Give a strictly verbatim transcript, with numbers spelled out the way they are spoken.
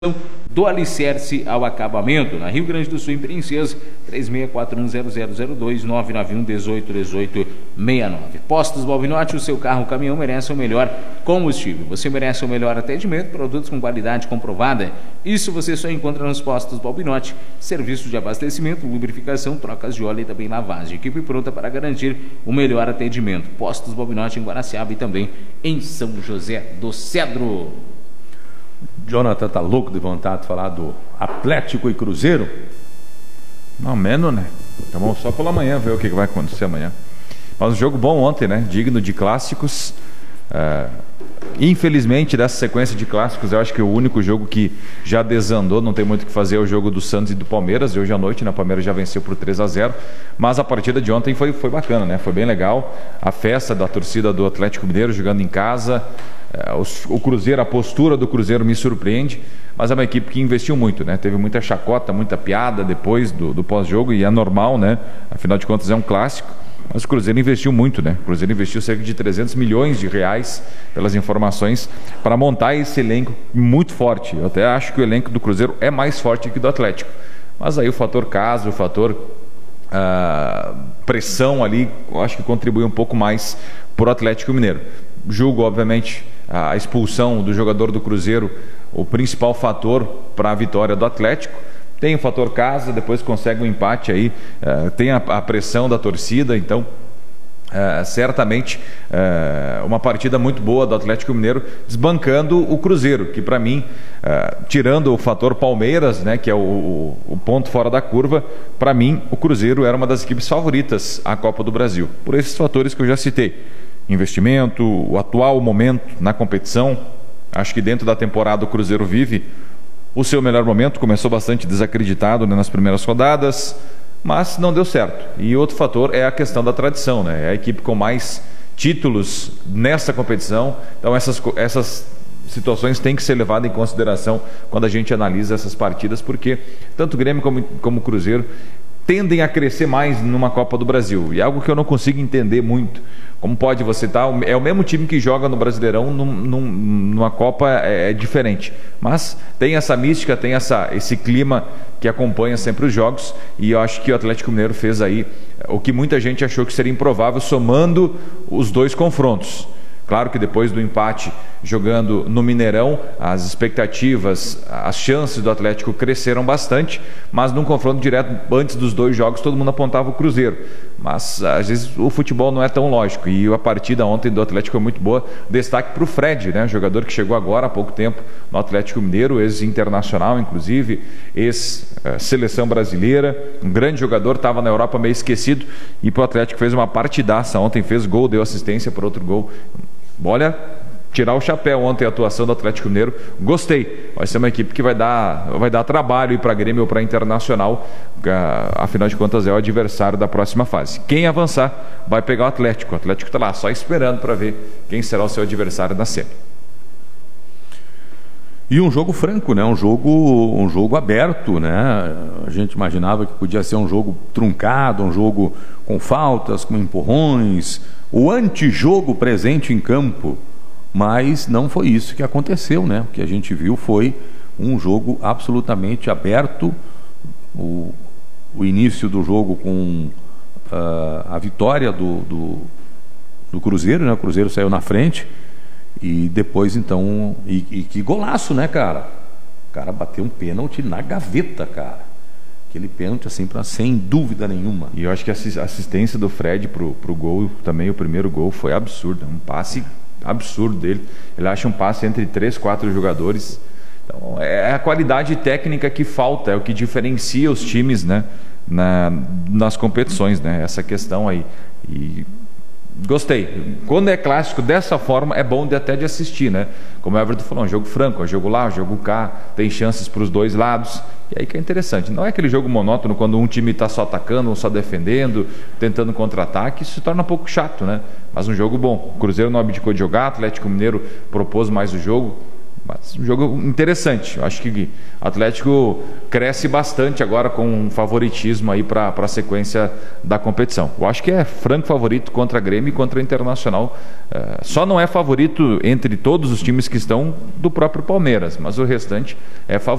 do alicerce ao acabamento, na Rio Grande do Sul, em Princesa, três seis quatro um zero zero zero dois, nove nove um, dezoito, dezoito, sessenta e nove. Postos Balbinotti, o seu carro, o caminhão merece o melhor combustível. Você merece o melhor atendimento, produtos com qualidade comprovada. Isso você só encontra nos Postos Balbinotti. Serviços de abastecimento, lubrificação, trocas de óleo e também lavagem. Equipe pronta para garantir o melhor atendimento. Postos Balbinotti em Guaraciaba e também em São José do Cedro. Jonathan tá louco de vontade de falar do Atlético e Cruzeiro. Não menos, né? Então vamos só pela manhã ver o que vai acontecer amanhã. Mas um jogo bom ontem, né? Digno de clássicos. Uh, infelizmente, dessa sequência de clássicos, eu acho que o único jogo que já desandou, não tem muito o que fazer, é o jogo do Santos e do Palmeiras. E hoje à noite, né? O Palmeiras já venceu por três a zero. Mas a partida de ontem foi, foi bacana, né? Foi bem legal. A festa da torcida do Atlético Mineiro jogando em casa. O Cruzeiro, a postura do Cruzeiro me surpreende, mas é uma equipe que investiu muito, né? Teve muita chacota, muita piada depois do, do pós-jogo, e é normal, né? Afinal de contas é um clássico, mas o Cruzeiro investiu muito, né? O Cruzeiro investiu cerca de trezentos milhões de reais, pelas informações, para montar esse elenco muito forte. Eu até acho que o elenco do Cruzeiro é mais forte que o do Atlético, mas aí o fator casa, o fator uh, pressão ali, eu acho que contribui um pouco mais para o Atlético Mineiro. Julgo, obviamente, a expulsão do jogador do Cruzeiro o principal fator para a vitória do Atlético. Tem o fator casa, depois consegue um empate aí, uh, tem a, a pressão da torcida, então uh, certamente uh, uma partida muito boa do Atlético Mineiro, desbancando o Cruzeiro, que para mim, uh, tirando o fator Palmeiras, né, que é o, o, o ponto fora da curva, para mim o Cruzeiro era uma das equipes favoritas à Copa do Brasil, por esses fatores que eu já citei. Investimento, o atual momento na competição. Acho que dentro da temporada o Cruzeiro vive o seu melhor momento. Começou bastante desacreditado, né, nas primeiras rodadas, mas não deu certo. E outro fator é a questão da tradição, né? É a equipe com mais títulos nessa competição. Então essas, essas situações têm que ser levadas em consideração quando a gente analisa essas partidas, porque tanto o Grêmio como, como o Cruzeiro tendem a crescer mais numa Copa do Brasil. E é algo que eu não consigo entender muito. Como pode você estar... É o mesmo time que joga no Brasileirão, num, num, numa Copa é, é diferente. Mas tem essa mística, tem essa, esse clima que acompanha sempre os jogos. E eu acho que o Atlético Mineiro fez aí o que muita gente achou que seria improvável, somando os dois confrontos. Claro que depois do empate jogando no Mineirão, as expectativas, as chances do Atlético cresceram bastante, mas num confronto direto antes dos dois jogos todo mundo apontava o Cruzeiro. Mas às vezes o futebol não é tão lógico, e a partida ontem do Atlético foi muito boa. Destaque para o Fred, né? Jogador que chegou agora há pouco tempo no Atlético Mineiro, ex-internacional inclusive, ex-seleção brasileira, um grande jogador, estava na Europa meio esquecido, e para o Atlético fez uma partidaça ontem, fez gol, deu assistência para outro gol. Olha, tirar o chapéu ontem a atuação do Atlético Mineiro, gostei. Vai ser uma equipe que vai dar, vai dar trabalho para Grêmio ou para Internacional, afinal de contas é o adversário da próxima fase. Quem avançar vai pegar o Atlético. O Atlético está lá só esperando para ver quem será o seu adversário na série. E um jogo franco, né? Um jogo, um jogo aberto, né? A gente imaginava que podia ser um jogo truncado, um jogo com faltas, com empurrões, o antijogo presente em campo, mas não foi isso que aconteceu, né? O que a gente viu foi um jogo absolutamente aberto, o, o início do jogo com uh, a vitória do, do, do Cruzeiro, né? O Cruzeiro saiu na frente, e depois então, e, e que golaço, né, cara? O cara bateu um pênalti na gaveta, cara. Aquele pênalti, assim, pra, sem dúvida nenhuma. E eu acho que a assistência do Fred pro, pro gol, também o primeiro gol, foi absurdo. Um passe absurdo dele. Ele acha um passe entre três, quatro jogadores. Então, é a qualidade técnica que falta, é o que diferencia os times, né, na, nas competições, né? Essa questão aí. E gostei. Quando é clássico dessa forma, é bom de, até de assistir, né? Como o Everton falou, um jogo franco, um jogo lá, um jogo cá, tem chances para os dois lados. E aí que é interessante. Não é aquele jogo monótono quando um time está só atacando, um só defendendo, tentando contra-ataque. Isso se torna um pouco chato, né? Mas um jogo bom. O Cruzeiro não abdicou de jogar, o Atlético Mineiro propôs mais o jogo. Mas um jogo interessante. Eu acho que o Atlético cresce bastante agora com um favoritismo aí para a sequência da competição. Eu acho que é franco favorito contra a Grêmio e contra a Internacional. Uh, só não é favorito entre todos os times que estão do próprio Palmeiras, mas o restante é favorito.